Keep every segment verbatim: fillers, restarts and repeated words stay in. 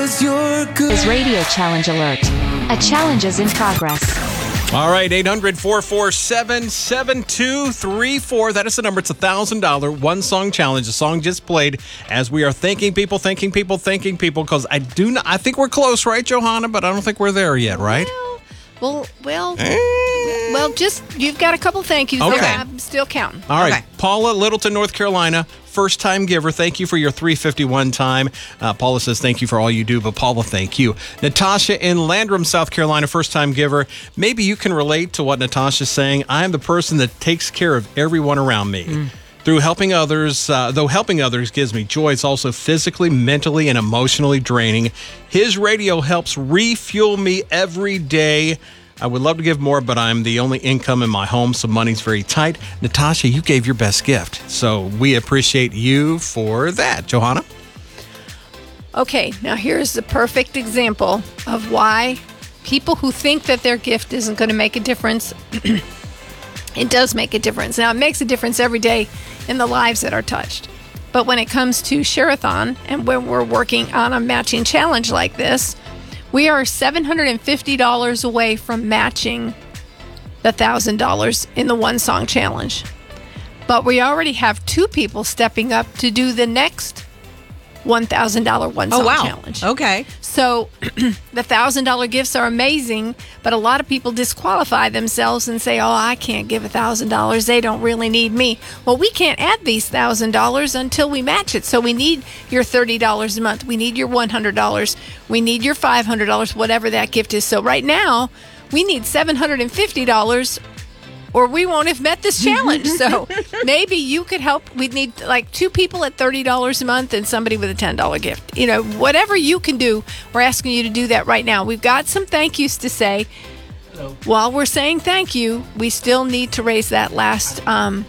'cause you're good. Is Radio Challenge Alert. A challenge is in progress. All right, eight hundred, four four seven, seven two three four. That is the number. It's a one thousand dollars one-song challenge. The song just played as we are thanking people, thanking people, thanking people, because I do not, I think we're close, right, Johanna? But I don't think we're there yet, right? Well, well, well, well just, you've got a couple thank yous. Okay. There. I'm still counting. All right. Okay. Paula, Littleton, North Carolina, first-time giver. Thank you for your three fifty-one time. Uh, Paula says thank you for all you do, but Paula, thank you. Natasha in Landrum, South Carolina, first-time giver. Maybe you can relate to what Natasha's saying. I am the person that takes care of everyone around me. Mm. Through helping others, uh, though helping others gives me joy, it's also physically, mentally, and emotionally draining. His radio helps refuel me every day. I would love to give more, but I'm the only income in my home, so money's very tight. Natasha, you gave your best gift, so we appreciate you for that. Johanna? Okay, now here's the perfect example of why people who think that their gift isn't going to make a difference, it does make a difference. Now, it makes a difference every day in the lives that are touched. But when it comes to Share-a-thon, and when we're working on a matching challenge like this, we are seven hundred fifty dollars away from matching the one thousand dollars in the One Song Challenge. But we already have two people stepping up to do the next one thousand dollars One Song oh, wow. Challenge. Okay. So the one thousand dollars gifts are amazing, but a lot of people disqualify themselves and say, oh, I can't give one thousand dollars. They don't really need me. Well, we can't add these one thousand dollars until we match it. So we need your thirty dollars a month. We need your one hundred dollars. We need your five hundred dollars, whatever that gift is. So right now, we need seven hundred fifty dollars or we won't have met this challenge. So maybe you could help. We'd need like two people at thirty dollars a month and somebody with a ten dollars gift. You know, whatever you can do, we're asking you to do that right now. We've got some thank yous to say. Hello. While we're saying thank you, we still need to raise that last um,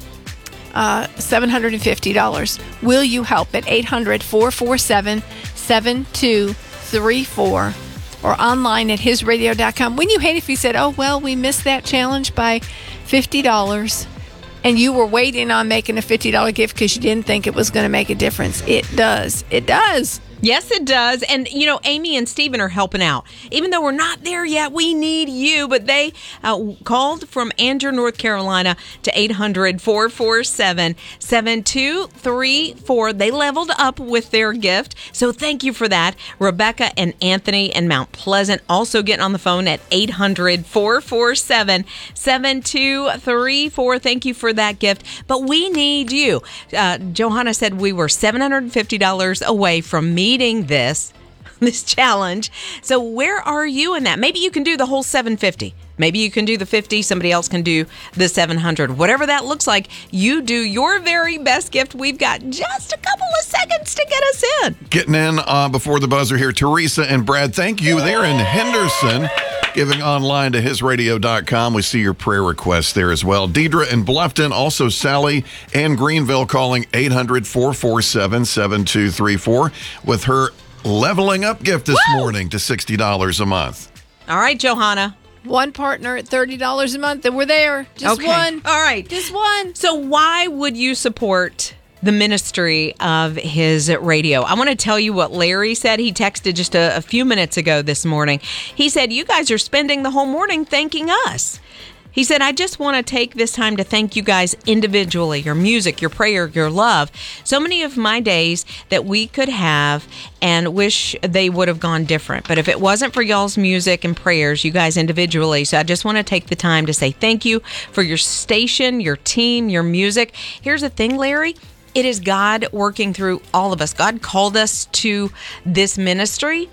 uh, seven hundred fifty dollars. Will you help at eight hundred, four four seven, seven two three four or online at his radio dot com? Wouldn't you hate if you said, oh, well, we missed that challenge by fifty dollars and you were waiting on making a fifty dollars gift because you didn't think it was going to make a difference? It does. It does. Yes, it does. And, you know, Amy and Stephen are helping out. Even though we're not there yet, we need you. But they uh, called from Andrew, North Carolina to eight hundred, four four seven, seven two three four. They leveled up with their gift. So thank you for that. Rebecca and Anthony in Mount Pleasant also getting on the phone at eight hundred, four four seven, seven two three four. Thank you for that gift. But we need you. Uh, Johanna said we were seven hundred fifty dollars away from meeting this this challenge. So where are you in that? Maybe you can do the whole seven hundred fifty dollars. Maybe you can do the fifty. Somebody else can do the seven hundred. Whatever that looks like, you do your very best gift. We've got just a couple of seconds to get us in. Getting in uh, before the buzzer here, Teresa and Brad, thank you. They're in Henderson, giving online to his radio dot com. We see your prayer requests there as well. Deidre in Bluffton, also Sally and Greenville calling eight hundred, four four seven, seven two three four with her leveling up gift this Woo! morning to sixty dollars a month. All right, Johanna. One partner at thirty dollars a month, and we're there. Just okay. one. All right. Just one. So why would you support the ministry of his radio? I want to tell you what Larry said. He texted just a, a few minutes ago this morning. He said, you guys are spending the whole morning thanking us. He said, I just want to take this time to thank you guys individually, your music, your prayer, your love. So many of my days that we could have and wish they would have gone different. But if it wasn't for y'all's music and prayers, you guys individually, so I just want to take the time to say thank you for your station, your team, your music. Here's the thing, Larry. It is God working through all of us. God called us to this ministry,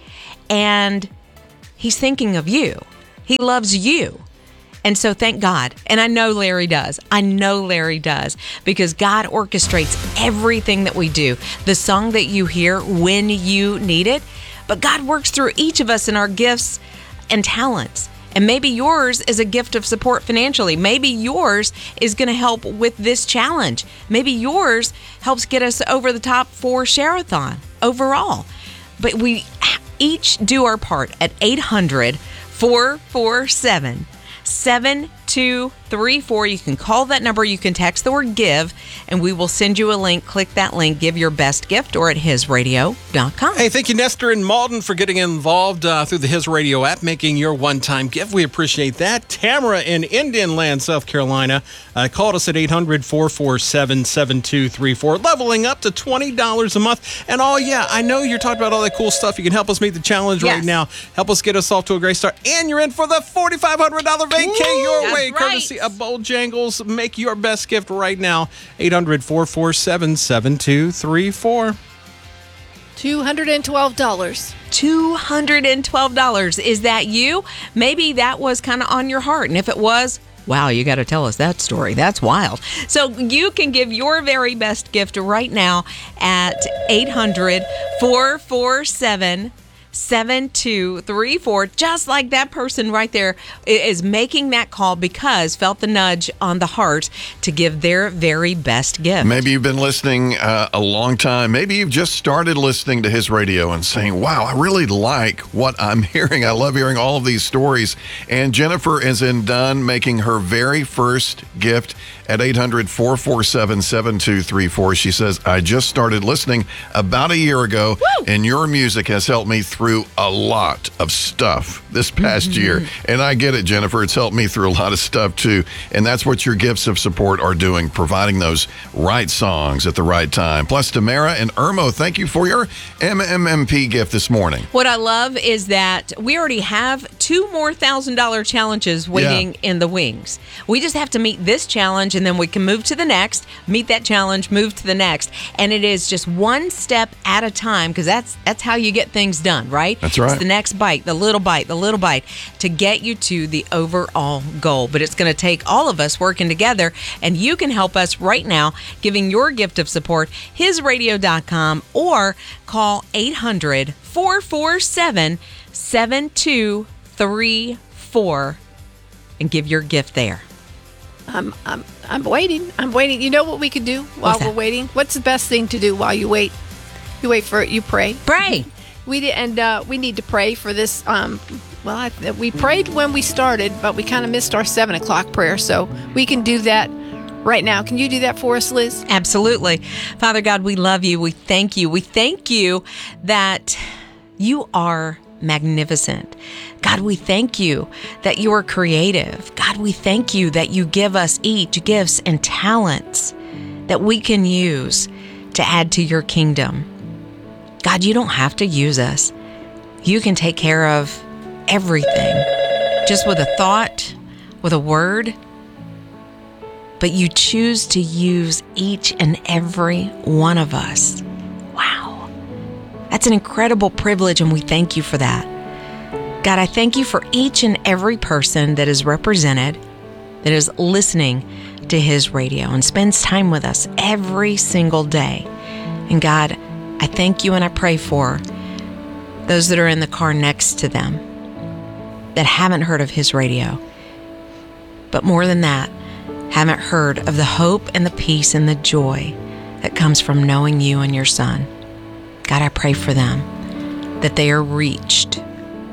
and he's thinking of you. He loves you. And so thank God. And I know Larry does. I know Larry does, because God orchestrates everything that we do. The song that you hear when you need it, but God works through each of us in our gifts and talents. And maybe yours is a gift of support financially. Maybe yours is going to help with this challenge. Maybe yours helps get us over the top for Share-a-thon overall. But we each do our part at eight hundred, four four seven, seven two three four. You can call that number. You can text the word give, and we will send you a link. Click that link. Give your best gift or at his radio dot com. Hey, thank you, Nestor and Malden, for getting involved uh, through the His Radio app, making your one-time gift. We appreciate that. Tamara in Indian Land, South Carolina, uh, called us at eight hundred, four four seven, seven two three four, leveling up to twenty dollars a month. And oh, yeah, I know you're talking about all that cool stuff. You can help us meet the challenge Yes. right now. Help us get us off to a great start. And you're in for the forty-five hundred dollars vacay your That's way, right. courtesy of Bojangles. Make your best gift right now. eight hundred, four four seven, seven two three four. two hundred twelve dollars. two hundred twelve dollars. Is that you? Maybe that was kind of on your heart. And if it was, wow, you got to tell us that story. That's wild. So you can give your very best gift right now at eight hundred, four four seven, seven two three four, just like that person right there is making that call because felt the nudge on the heart to give their very best gift. Maybe you've been listening uh, a long time. Maybe you've just started listening to his radio and saying, wow, I really like what I'm hearing. I love hearing all of these stories. And Jennifer is in Dunn making her very first gift at eight hundred, four four seven, seven two three four. She says, I just started listening about a year ago, Woo! and your music has helped me through a lot of stuff this past Mm-hmm. year. And I get it, Jennifer. It's helped me through a lot of stuff, too. And that's what your gifts of support are doing, providing those right songs at the right time. Plus, Tamara and Irmo, thank you for your M M M P gift this morning. What I love is that we already have two more thousand dollar challenges waiting in the wings. We just have to meet this challenge and then we can move to the next, meet that challenge, move to the next. And it is just one step at a time because that's that's how you get things done, right? That's right. It's the next bite, the little bite, the little bite to get you to the overall goal. But it's going to take all of us working together, and you can help us right now giving your gift of support, his radio dot com, or call eight hundred, four four seven, seven two three four and give your gift there. I'm, I'm, I'm waiting. I'm waiting. You know what we could do while What's that? we're waiting? What's the best thing to do while you wait? You wait for it. You pray. Pray. We did, and uh, we need to pray for this. Um, well, I, we prayed when we started, but we kind of missed our seven o'clock prayer, so we can do that right now. Can you do that for us, Liz? Absolutely. Father God, we love you. We thank you. We thank you that you are magnificent. God, we thank you that you are creative. God, we thank you that you give us each gifts and talents that we can use to add to your kingdom. God, you don't have to use us. You can take care of everything just with a thought, with a word. But you choose to use each and every one of us. Wow. That's an incredible privilege, and we thank you for that. God, I thank you for each and every person that is represented, that is listening to his radio and spends time with us every single day. And God, I thank you and I pray for those that are in the car next to them that haven't heard of his radio. But more than that, haven't heard of the hope and the peace and the joy that comes from knowing you and your son. God, I pray for them, that they are reached.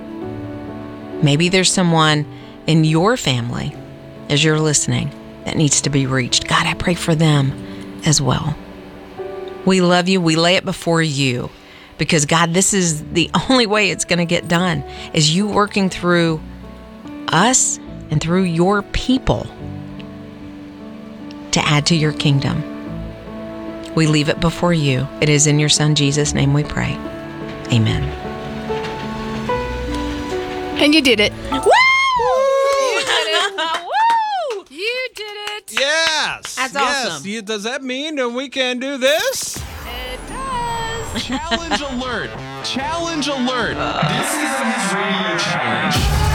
Maybe there's someone in your family, as you're listening, that needs to be reached. God, I pray for them as well. We love you. We lay it before you because, God, this is the only way it's going to get done, is you working through us and through your people to add to your kingdom. We leave it before you. It is in your son Jesus' name we pray. Amen. And you did it. Woo! You did it. Woo! You did it. Yes. That's yes. awesome. You, does that mean that we can do this? It does. Challenge alert! Challenge alert! This is the His Radio Challenge.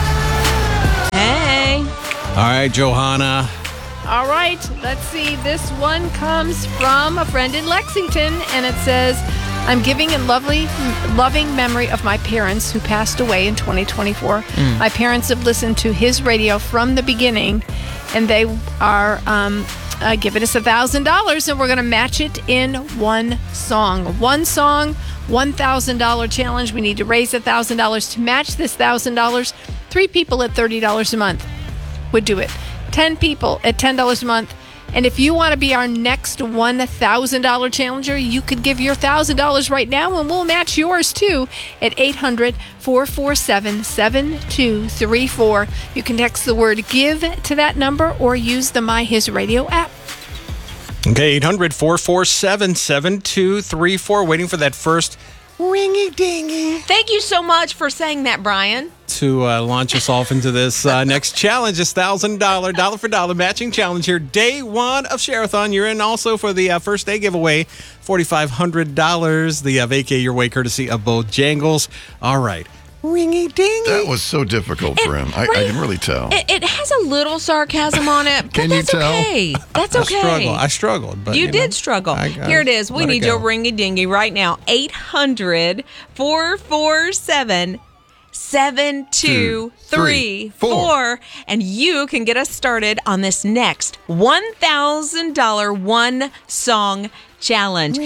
Hey. All right, Johanna. All right, let's see. This one comes from a friend in Lexington, and it says, I'm giving in lovely, loving memory of my parents who passed away in twenty twenty-four. Mm. My parents have listened to his radio from the beginning, and they are um, uh, giving us one thousand dollars, and we're going to match it in one song. One song, one thousand dollars challenge. We need to raise one thousand dollars to match this one thousand dollars. Three people at thirty dollars a month would do it. ten people at ten dollars a month. And if you want to be our next one thousand dollars challenger, you could give your one thousand dollars right now and we'll match yours too at eight hundred, four four seven, seven two three four. You can text the word GIVE to that number or use the My His Radio app. Okay, eight hundred, four four seven, seven two three four. Waiting for that first ringy-dingy Thank you so much for saying that, Brian. to uh, launch us off into this uh, next challenge. This one thousand dollars, dollar for dollar matching challenge here. Day one of Share-a-thon. You're in also for the uh, first day giveaway, four thousand five hundred dollars. The uh, Vacay Your Way courtesy of Bojangles. All right. Ringy-dingy. That was so difficult for him. I, I can really tell. It, it has a little sarcasm on it, but Can you that's tell? okay. That's I okay. struggled. I struggled. But, You you did know, struggle. I- I Here it is. We let it need go. your ringy dingy right now. eight hundred, four four seven, seven two three four. And you can get us started on this next one thousand dollars one song challenge.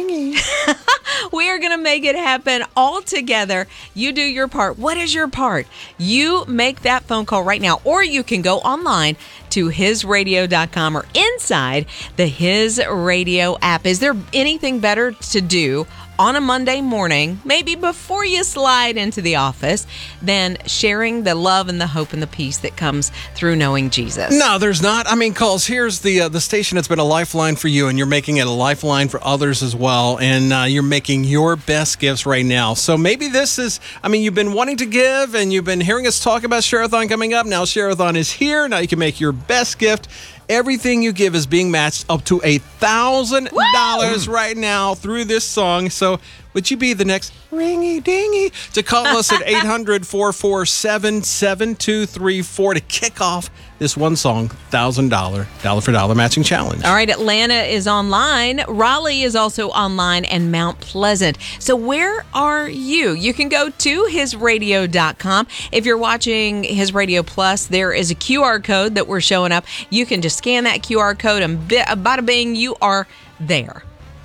We are going to make it happen all together. You do your part. What is your part? You make that phone call right now, or you can go online to his radio dot com or inside the His Radio app. Is there anything better to do on a Monday morning, maybe before you slide into the office, than sharing the love and the hope and the peace that comes through knowing Jesus? No, there's not. I mean, calls. Here's the uh, the station that's been a lifeline for you, and you're making it a lifeline for others as well. And uh, you're making your best gifts right now. So maybe this is. I mean, you've been wanting to give, and you've been hearing us talk about Share-a-thon coming up. Now Share-a-thon is here. Now you can make your best gift. Everything you give is being matched up to a thousand dollars right now through this song. So would you be the next ringy dingy to call us at eight hundred, four four seven, seven two three four to kick off this one song, thousand dollar, dollar for dollar matching challenge? All right, Atlanta is online. Raleigh is also online, and Mount Pleasant. So where are you? You can go to his radio dot com. If you're watching His Radio Plus, there is a Q R code that we're showing up. You can just scan that Q R code and bi- bada bing, you are there.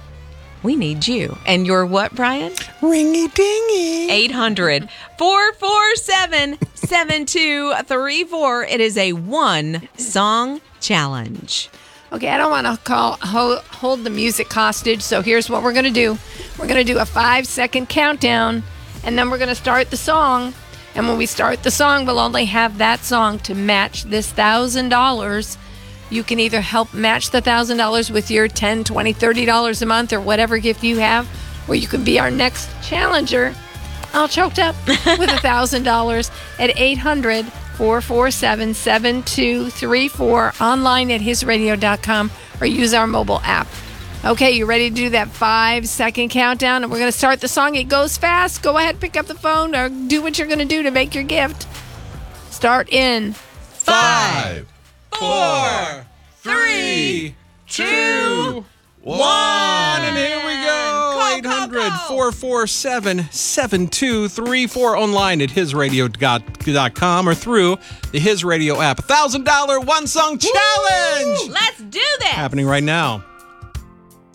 We need you. And you're what, Brian? Ringy dingy. eight hundred, four four seven, seven two three four. It is a one song challenge. Okay, I don't want to call hold, hold the music hostage, so here's what we're going to do. We're going to do a five-second countdown, and then we're going to start the song. And when we start the song, we'll only have that song to match this one thousand dollars. You can either help match the one thousand dollars with your ten dollars, twenty dollars, thirty dollars a month or whatever gift you have, or you can be our next challenger, all choked up, with one thousand dollars at eight hundred, four four seven, seven two three four, online at his radio dot com, or use our mobile app. Okay, you ready to do that five-second countdown? And we're going to start the song. It goes fast. Go ahead, pick up the phone, or do what you're going to do to make your gift. Start in Five, four, three, two, one. And here we go. eight hundred, four four seven, seven two three four. Online at his radio dot com or through the His Radio app. one thousand dollars one song challenge. Let's do this. Happening right now.